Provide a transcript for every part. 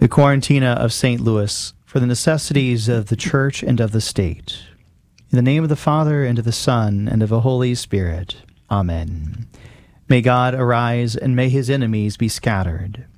the Quarantina of St. Louis, for the necessities of the Church and of the State. In the name of the Father, and of the Son, and of the Holy Spirit. Amen. May God arise, and may his enemies be scattered.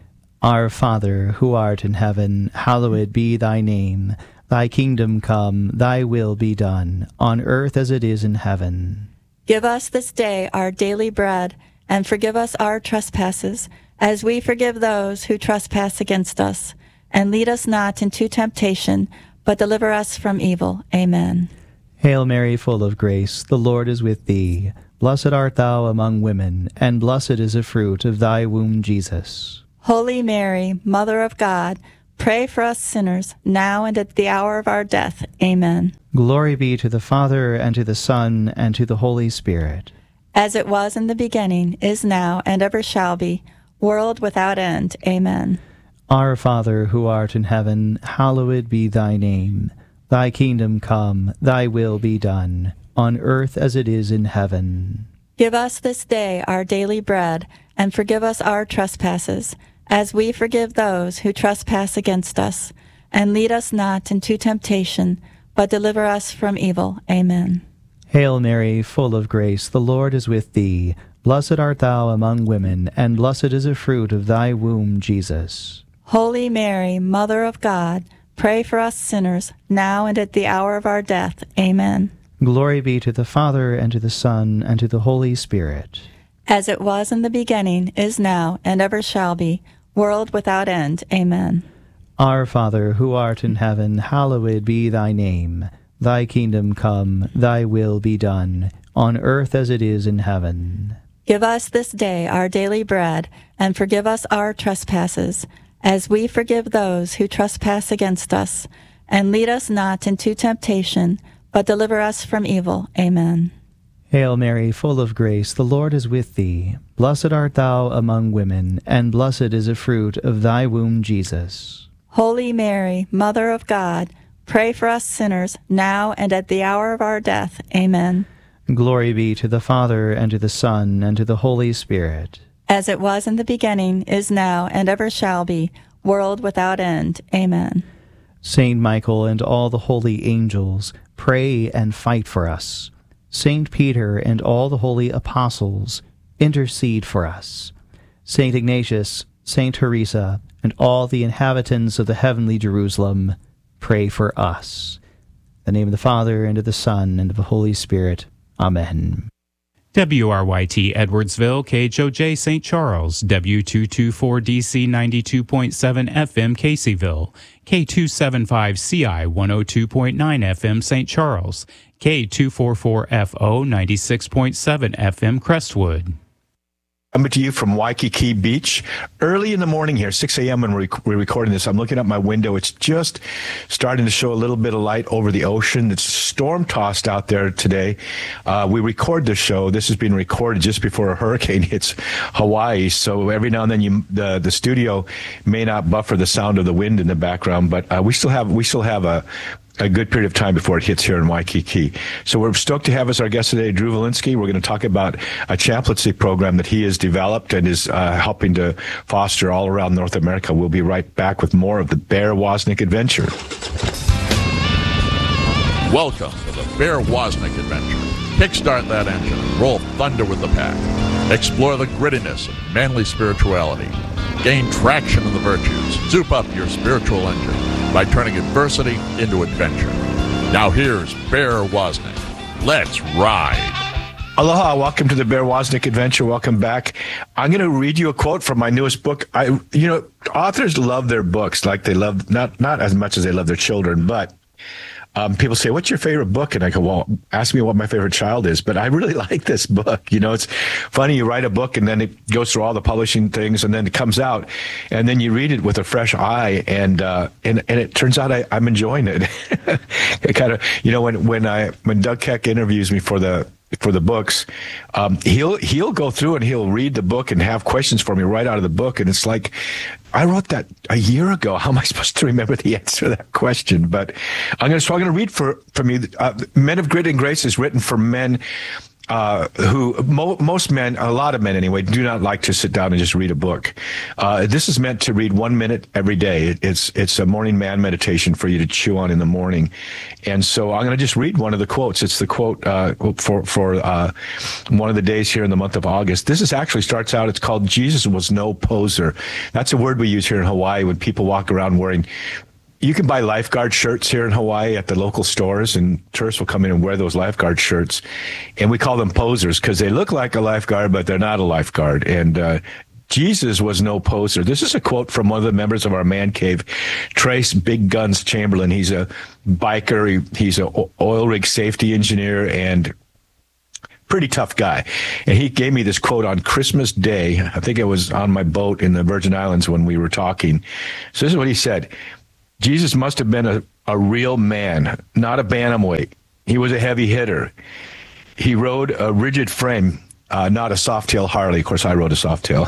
Our Father, who art in heaven, hallowed be thy name. Thy kingdom come, thy will be done, on earth as it is in heaven. Give us this day our daily bread, and forgive us our trespasses, as we forgive those who trespass against us. And lead us not into temptation, but deliver us from evil. Amen. Hail Mary, full of grace, the Lord is with thee. Blessed art thou among women, and blessed is the fruit of thy womb, Jesus. Holy Mary, Mother of God, pray for us sinners, now and at the hour of our death. Amen. Glory be to the Father, and to the Son, and to the Holy Spirit. As it was in the beginning, is now, and ever shall be, world without end. Amen. Our Father, who art in heaven, hallowed be thy name. Thy kingdom come, thy will be done, on earth as it is in heaven. Give us this day our daily bread, and forgive us our trespasses, as we forgive those who trespass against us. And lead us not into temptation, but deliver us from evil. Amen. Hail Mary, full of grace, the Lord is with thee. Blessed art thou among women, and blessed is the fruit of thy womb, Jesus. Holy Mary, Mother of God, pray for us sinners, now and at the hour of our death. Amen. Glory be to the Father, and to the Son, and to the Holy Spirit. As it was in the beginning, is now, and ever shall be, world without end. Amen. Our Father, who art in heaven, hallowed be thy name. Thy kingdom come, thy will be done, on earth as it is in heaven. Give us this day our daily bread, and forgive us our trespasses, as we forgive those who trespass against us. And lead us not into temptation, but deliver us from evil. Amen. Hail Mary, full of grace, the Lord is with thee. Blessed art thou among women, and blessed is the fruit of thy womb, Jesus. Holy Mary, Mother of God, pray for us sinners, now and at the hour of our death. Amen. Glory be to the Father, and to the Son, and to the Holy Spirit. As it was in the beginning, is now, and ever shall be, world without end. Amen. Saint Michael and all the holy angels, pray and fight for us. Saint Peter and all the holy apostles, intercede for us. Saint Ignatius, Saint Teresa, and all the inhabitants of the heavenly Jerusalem, pray for us. In the name of the Father, and of the Son, and of the Holy Spirit. Amen. WRYT Edwardsville, KHOJ St. Charles, W224DC 92.7 FM Caseyville, K275CI 102.9 FM St. Charles, K244FO 96.7 FM Crestwood. Coming to you from Waikiki Beach, early in the morning here, 6 a.m. when we're recording this. I'm looking out my window. It's just starting to show a little bit of light over the ocean. It's storm-tossed out there today. We record this show. This is being recorded just before a hurricane hits Hawaii. So every now and then the studio may not buffer the sound of the wind in the background, but we still have a good period of time before it hits here in Waikiki. So we're stoked to have as our guest today, Drew Valinsky. We're going to talk about a chaplaincy program that he has developed and is helping to foster all around North America. We'll be right back with more of the Bear Wozniak Adventure. Welcome to the Bear Wozniak Adventure. Kickstart that engine and roll thunder with the pack. Explore the grittiness of manly spirituality. Gain traction in the virtues. Soup up your spiritual engine by turning adversity into adventure. Now here's Bear Wozniak. Let's ride. Aloha, welcome to the Bear Wozniak Adventure. Welcome back. I'm going to read you a quote from my newest book. Authors love their books like they love, not as much as they love their children, but people say, what's your favorite book? And I go, well, ask me what my favorite child is. But I really like this book. It's funny. You write a book and then it goes through all the publishing things and then it comes out and then you read it with a fresh eye. And it turns out I'm enjoying it. It kind of, when Doug Keck interviews me for the books, he'll go through and he'll read the book and have questions for me right out of the book. And it's like, I wrote that a year ago. How am I supposed to remember the answer to that question? But I'm going to read from you. Men of Grit and Grace is written for men most men, a lot of men anyway, do not like to sit down and just read a book. This is meant to read 1 minute every day. It's a morning man meditation for you to chew on in the morning. And so I'm going to just read one of the quotes. It's the quote for one of the days here in the month of August. This is actually starts out, it's called Jesus was no poser. That's a word we use here in Hawaii when people walk around wearing. You can buy lifeguard shirts here in Hawaii at the local stores, and tourists will come in and wear those lifeguard shirts. And we call them posers because they look like a lifeguard, but they're not a lifeguard. And Jesus was no poser. This is a quote from one of the members of our man cave, Trace Big Guns Chamberlain. He's a biker. He's an oil rig safety engineer and pretty tough guy. And he gave me this quote on Christmas Day. I think it was on my boat in the Virgin Islands when we were talking. So this is what he said. Jesus must have been a real man, not a bantamweight. He was a heavy hitter. He rode a rigid frame, not a soft-tail Harley. Of course, I rode a soft-tail.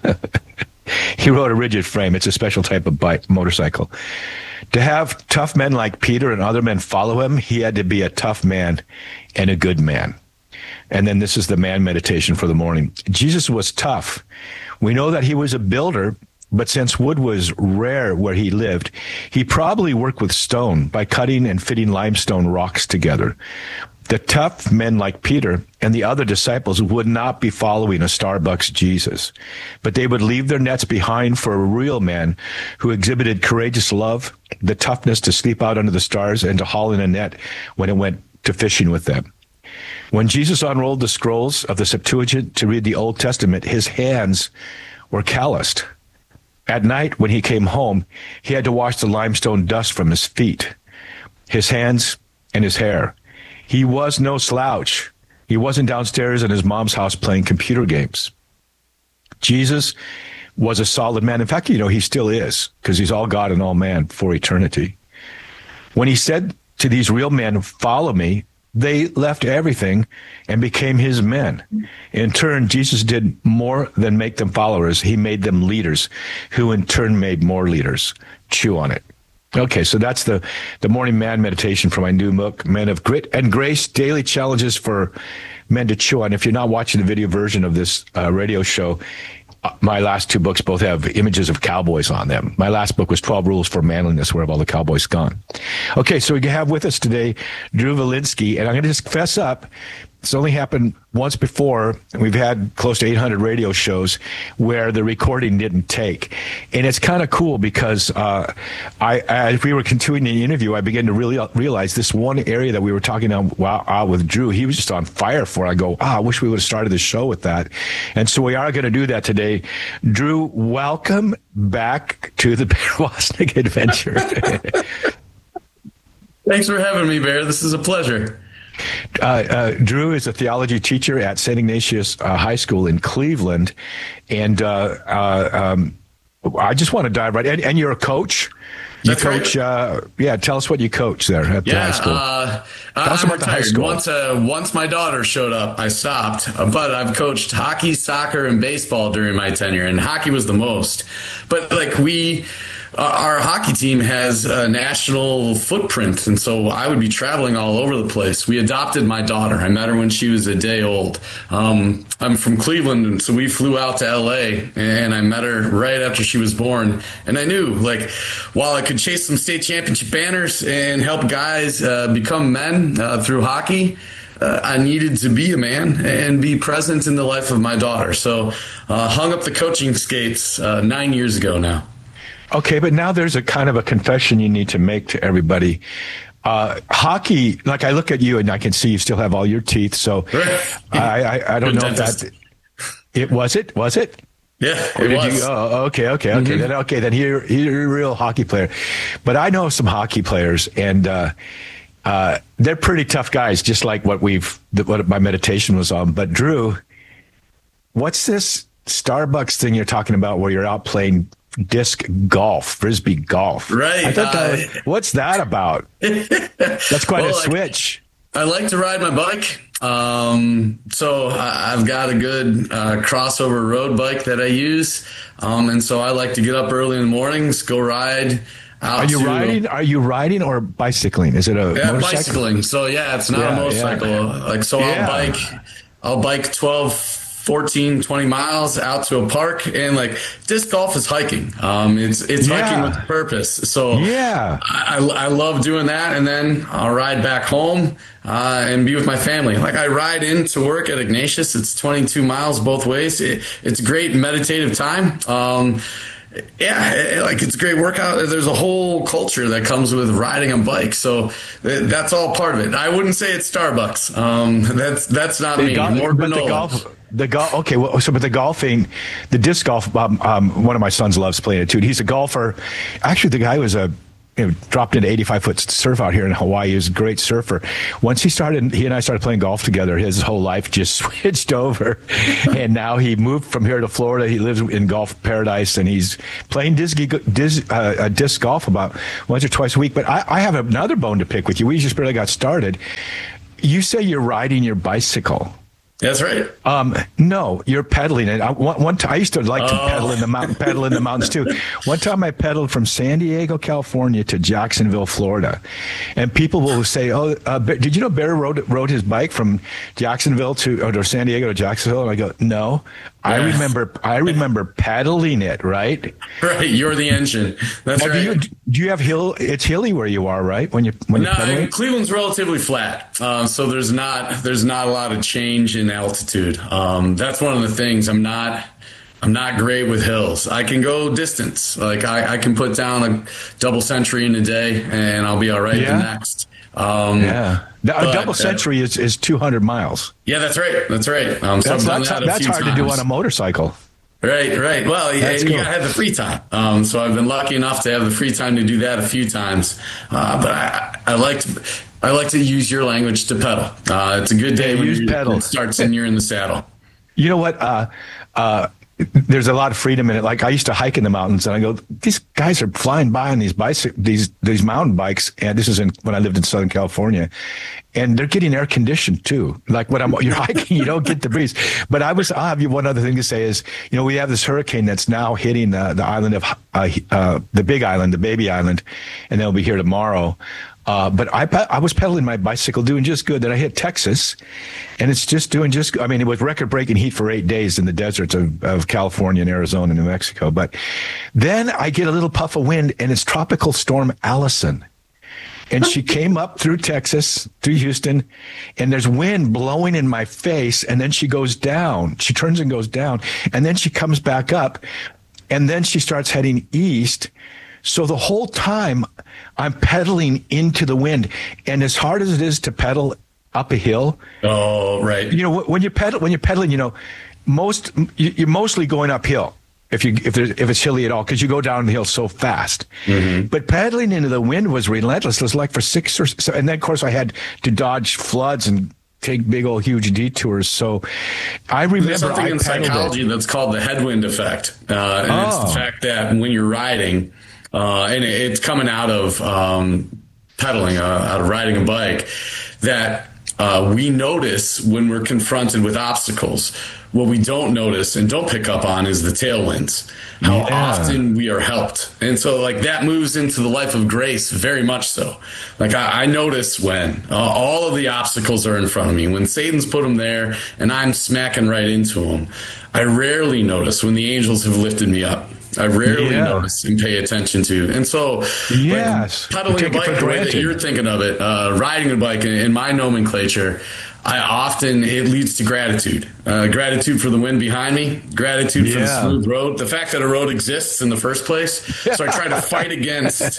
He rode a rigid frame. It's a special type of motorcycle. To have tough men like Peter and other men follow him, he had to be a tough man and a good man. And then this is the man meditation for the morning. Jesus was tough. We know that he was a builder, but since wood was rare where he lived, he probably worked with stone by cutting and fitting limestone rocks together. The tough men like Peter and the other disciples would not be following a Starbucks Jesus, but they would leave their nets behind for a real man who exhibited courageous love, the toughness to sleep out under the stars and to haul in a net when it went to fishing with them. When Jesus unrolled the scrolls of the Septuagint to read the Old Testament, his hands were calloused. At night, when he came home, he had to wash the limestone dust from his feet, his hands, and his hair. He was no slouch. He wasn't downstairs in his mom's house playing computer games. Jesus was a solid man. In fact, he still is, because he's all God and all man for eternity. When he said to these real men, "Follow me," they left everything and became his men. In turn, Jesus did more than make them followers. He made them leaders, who in turn made more leaders. Chew on it. Okay, so that's the morning man meditation for my new book, Men of Grit and Grace, Daily Challenges for Men to Chew on. If you're not watching the video version of this radio show, my last two books both have images of cowboys on them. My last book was 12 Rules for Manliness. Where have all the cowboys gone? Okay, so we have with us today Drew Valinsky, and I'm going to just fess up. It's only happened once before. We've had close to 800 radio shows where the recording didn't take. And it's kind of cool because as we were continuing the interview, I began to really realize this one area that we were talking about with Drew, he was just on fire for. I go, I wish we would have started the show with that. And so we are going to do that today. Drew, welcome back to the Bear Wozniak Adventure. Thanks for having me, Bear. This is a pleasure. Drew is a theology teacher at St. Ignatius High School in Cleveland. And I just want to dive right in. And you're a coach. You coach, right. Tell us what you coach there at the high school. Tell us about the high school. Once my daughter showed up, I stopped. But I've coached hockey, soccer, and baseball during my tenure. And hockey was the most. But our hockey team has a national footprint, and so I would be traveling all over the place. We adopted my daughter. I met her when she was a day old. I'm from Cleveland, and so we flew out to L.A., and I met her right after she was born. And I knew, while I could chase some state championship banners and help guys become men through hockey, I needed to be a man and be present in the life of my daughter. So hung up the coaching skates 9 years ago now. Okay, but now there's a kind of a confession you need to make to everybody. Hockey, I look at you and I can see you still have all your teeth. So I don't know if that it was it. Yeah, it was. Okay. Mm-hmm. Then you're a real hockey player. But I know some hockey players, and they're pretty tough guys, just like what my meditation was on. But Drew, what's this Starbucks thing you're talking about where you're out playing disc golf, frisbee golf? Right. I thought what's that about? That's quite a switch. I like to ride my bike. So I've got a good crossover road bike that I use. And so I like to get up early in the mornings, go ride. Are you riding or bicycling? Is it a motorcycle? Bicycling. So it's not a motorcycle. Yeah. I'll bike. I'll bike 12, 14, 20 miles out to a park, and like disc golf is hiking. It's hiking with purpose. So yeah, I love doing that. And then I'll ride back home and be with my family. Like I ride into work at Ignatius. It's 22 miles both ways. It's a great meditative time. Like it's a great workout. There's a whole culture that comes with riding a bike. So that's all part of it. I wouldn't say it's Starbucks. That's not me. More granola. Okay. Well, but the golfing, the disc golf. One of my sons loves playing it too. He's a golfer. Actually, the guy was dropped into 85-foot surf out here in Hawaii. He was a great surfer. Once he and I started playing golf together, his whole life just switched over. And now he moved from here to Florida. He lives in golf paradise, and he's playing disc golf about once or twice a week. But I have another bone to pick with you. We just barely got started. You say you're riding your bicycle. That's right. No, you're pedaling it. One time I used to like to pedal in the mountains too. One time I pedaled from San Diego, California to Jacksonville, Florida, and people will say, "Oh, did you know Barry rode his bike from Jacksonville or San Diego to Jacksonville?" And I go, "No, I remember pedaling it, right?" Right, you're the engine. That's right. Do you have hill? It's hilly where you are, right? When you're pedaling? Cleveland's relatively flat, so there's not a lot of change in altitude. That's one of the things. I'm not great with hills. I can go distance. Like I can put down a double century in a day, and I'll be all right the next. A double century is 200 miles. Yeah, that's right. That's right. That's hard to do on a motorcycle. Right. Well, you gotta have the free time. So I've been lucky enough to have the free time to do that a few times. But I like to use your language to pedal. It's a good day when it starts and you're in the saddle. You know what? There's a lot of freedom in it. Like I used to hike in the mountains, and I go, these guys are flying by on these mountain bikes, and this is when I lived in Southern California, and they're getting air conditioned too. Like when you're hiking, you don't get the breeze. But I'll have you one other thing to say is, we have this hurricane that's now hitting the island of the Big Island, the Baby Island, and they'll be here tomorrow. But I was pedaling my bicycle doing just good. Then I hit Texas, and it's just doing just good. I mean, it was record-breaking heat for 8 days in the deserts of California and Arizona and New Mexico. But then I get a little puff of wind, and it's Tropical Storm Allison. And she came up through Texas, through Houston, and there's wind blowing in my face, and then she goes down. She turns and goes down, and then she comes back up, and then she starts heading east. So the whole time I'm pedaling into the wind, and as hard as it is to pedal up a hill. Oh, right. When you're pedaling, you're mostly going uphill if it's hilly at all, because you go down the hill so fast. Mm-hmm. But pedaling into the wind was relentless. It was like for 6 or so, and then of course I had to dodge floods and take big old huge detours. So I remember there's something in psychology that's called the headwind effect, and it's the fact that when you're riding. And it's coming out of pedaling, out of riding a bike, that we notice when we're confronted with obstacles. What we don't notice and don't pick up on is the tailwinds, how often we are helped. And so like that moves into the life of grace very much so. Like I notice when all of the obstacles are in front of me, when Satan's put them there and I'm smacking right into them. I rarely notice when the angels have lifted me up. I rarely notice and pay attention to. And so pedaling a bike the way that you're thinking of it, riding a bike in my nomenclature, it leads to gratitude. Gratitude for the wind behind me, gratitude for the smooth road, the fact that a road exists in the first place. So I try to fight against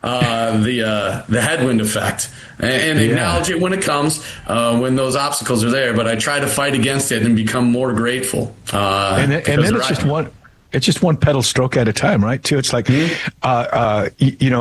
the headwind effect and acknowledge it when it comes, when those obstacles are there. But I try to fight against it and become more grateful. And then it's just one. It's just one pedal stroke at a time, right? Too. It's like, as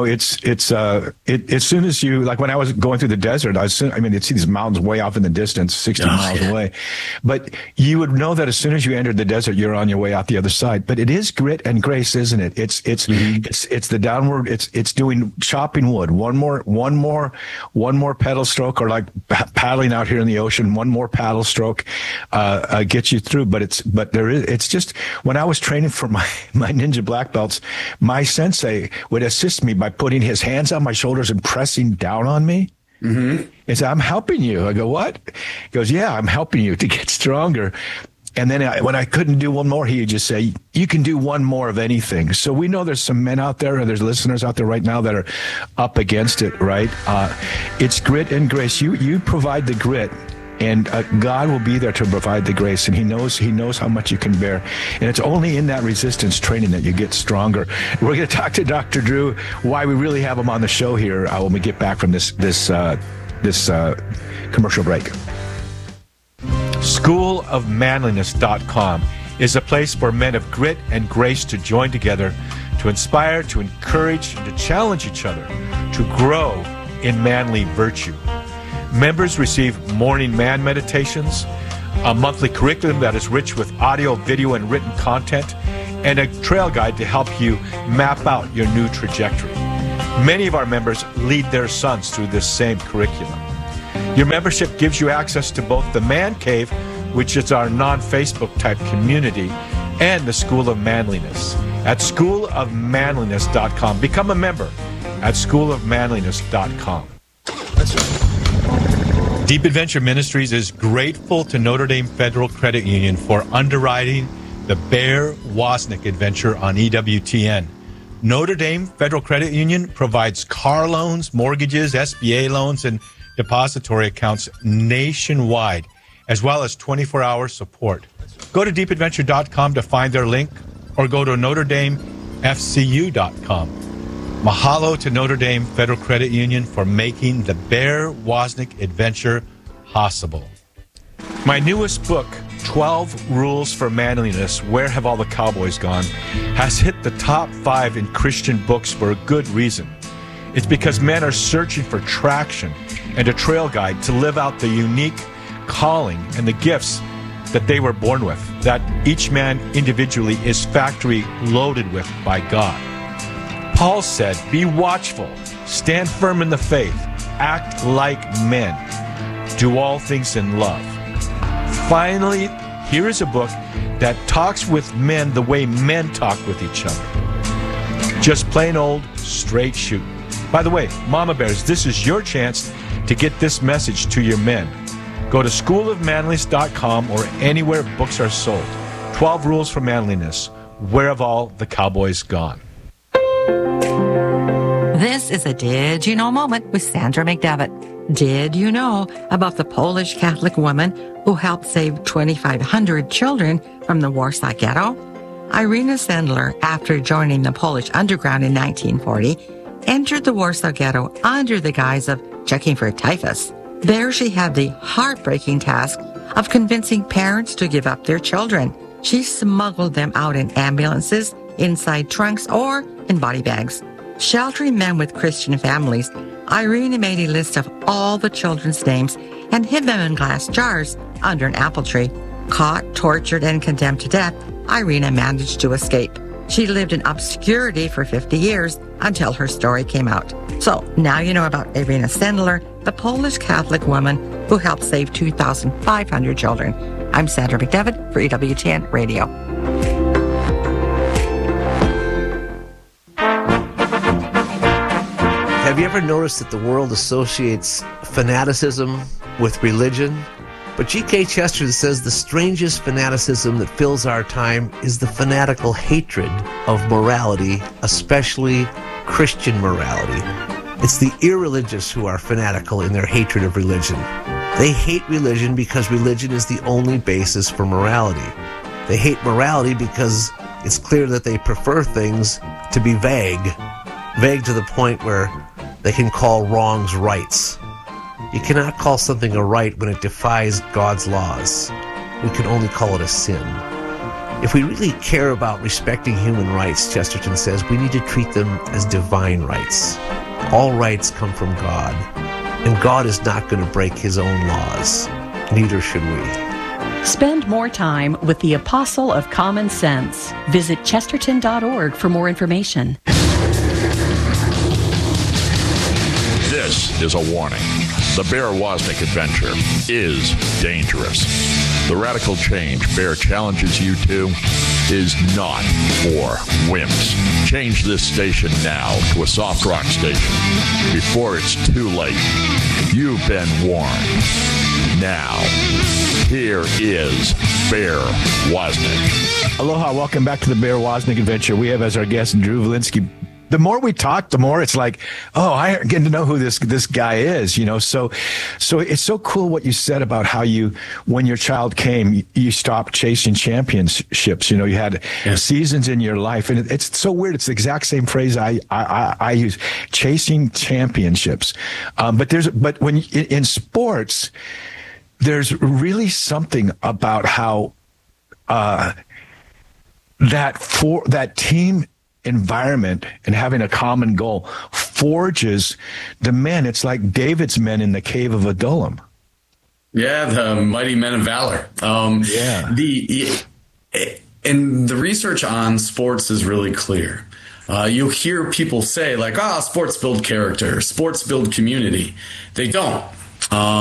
soon as you, like when I was going through the desert, you'd see these mountains way off in the distance, 60 miles away. But you would know that as soon as you entered the desert, you're on your way out the other side. But it is grit and grace, isn't it? It's the downward, it's doing chopping wood. One more pedal stroke, or like paddling out here in the ocean, one more paddle stroke, gets you through. But it's just, when I was training for my ninja black belts, my sensei would assist me by putting his hands on my shoulders and pressing down on me. Mm-hmm. And so I'm helping you. I go, what? He goes, yeah, I'm helping you to get stronger. And then when I couldn't do one more, he would just say, you can do one more of anything. So we know there's some men out there and there's listeners out there right now that are up against it, right? It's grit and grace. You provide the grit, and God will be there to provide the grace. And he knows how much you can bear. And it's only in that resistance training that you get stronger. We're going to talk to Dr. Drew, why we really have him on the show here when we get back from this commercial break. SchoolofManliness.com is a place for men of grit and grace to join together, to inspire, to encourage, and to challenge each other to grow in manly virtue. Members receive morning man meditations, a monthly curriculum that is rich with audio, video, and written content, and a trail guide to help you map out your new trajectory. Many of our members lead their sons through this same curriculum. Your membership gives you access to both the Man Cave, which is our non-Facebook type community, and the School of Manliness at schoolofmanliness.com. Become a member at schoolofmanliness.com. That's right. Deep Adventure Ministries is grateful to Notre Dame Federal Credit Union for underwriting the Bear Wozniak adventure on EWTN. Notre Dame Federal Credit Union provides car loans, mortgages, SBA loans, and depository accounts nationwide, as well as 24-hour support. Go to deepadventure.com to find their link, or go to NotreDameFCU.com. Mahalo to Notre Dame Federal Credit Union for making the Bear Wozniak adventure possible. My newest book, 12 Rules for Manliness, Where Have All the Cowboys Gone?, has hit the top 5 in Christian books for a good reason. It's because men are searching for traction and a trail guide to live out the unique calling and the gifts that they were born with, that each man individually is factory loaded with by God. Paul said, be watchful, stand firm in the faith, act like men, do all things in love. Finally, here is a book that talks with men the way men talk with each other. Just plain old straight shooting. By the way, Mama Bears, this is your chance to get this message to your men. Go to schoolofmanliness.com or anywhere books are sold. 12 Rules for Manliness. Where have all the cowboys gone? This is a Did You Know moment with Sandra McDevitt. Did you know about the Polish Catholic woman who helped save 2,500 children from the Warsaw Ghetto? Irina Sendler, after joining the Polish underground in 1940, entered the Warsaw Ghetto under the guise of checking for typhus. There she had the heartbreaking task of convincing parents to give up their children. She smuggled them out in ambulances, inside trunks, or in body bags. Sheltering men with Christian families, Irina made a list of all the children's names and hid them in glass jars under an apple tree. Caught, tortured, and condemned to death, Irina managed to escape. She lived in obscurity for 50 years until her story came out. So now you know about Irina Sendler, the Polish Catholic woman who helped save 2,500 children. I'm Sandra McDevitt for EWTN Radio. Have you ever noticed that the world associates fanaticism with religion? But G.K. Chesterton says the strangest fanaticism that fills our time is the fanatical hatred of morality, especially Christian morality. It's the irreligious who are fanatical in their hatred of religion. They hate religion because religion is the only basis for morality. They hate morality because it's clear that they prefer things to be vague to the point where they can call wrongs rights. You cannot call something a right when it defies God's laws. We can only call it a sin. If we really care about respecting human rights, Chesterton says, we need to treat them as divine rights. All rights come from God, and God is not going to break his own laws. Neither should we. Spend more time with the Apostle of Common Sense. Visit chesterton.org for more information. This is a warning. The Bear Wozniak adventure is dangerous. The radical change Bear challenges you to is not for wimps. Change this station now to a soft rock station before it's too late. You've been warned. Now, here is Bear Wozniak. Aloha, welcome back to the Bear Wozniak Adventure. We have as our guest Drew Valinsky. The more we talk, the more it's like, oh, I get to know who this guy is, you know. So it's so cool what you said about how when your child came, you stopped chasing championships. You know, you had seasons in your life, and it's so weird. It's the exact same phrase I use, chasing championships. But when in sports, there's really something about how that team environment and having a common goal forges the men. It's like David's men in the cave of Adullam. Yeah, the mighty men of valor. And the research on sports is really clear. You'll hear people say like, sports build character, sports build community. They don't.